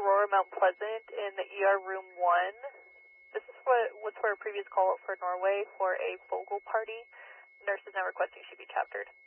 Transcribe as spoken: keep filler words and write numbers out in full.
Aurora Mount Pleasant in the E R room one. This is what was for a previous call out for Norway for a Vogel party. Nurse is now requesting she be chaptered.